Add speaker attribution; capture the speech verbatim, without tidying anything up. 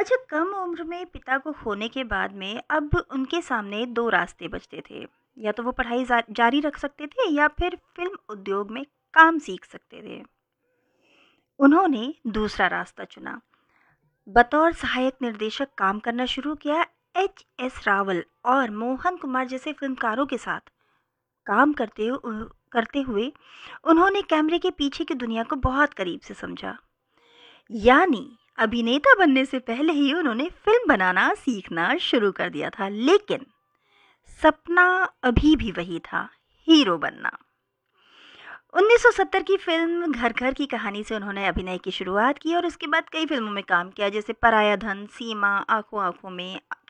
Speaker 1: अच्छा, कम उम्र में पिता को खोने के बाद में अब उनके सामने दो रास्ते बचते थे। या तो वो पढ़ाई जा जारी रख सकते थे या फिर फ़िल्म उद्योग में काम सीख सकते थे। उन्होंने दूसरा रास्ता चुना। बतौर सहायक निर्देशक काम करना शुरू किया। एच एस रावल और मोहन कुमार जैसे फ़िल्मकारों के साथ काम करते हु करते हुए उन्होंने कैमरे के पीछे की दुनिया को बहुत करीब से समझा। यानी अभिनेता बनने से पहले ही उन्होंने फ़िल्म बनाना सीखना शुरू कर दिया था, लेकिन सपना अभी भी वही था, हीरो बनना। उन्नीस सौ सत्तर की फ़िल्म घर घर की कहानी से उन्होंने अभिनय की शुरुआत की और उसके बाद कई फ़िल्मों में काम किया, जैसे पराया धन, सीमा, आँखों आँखों में,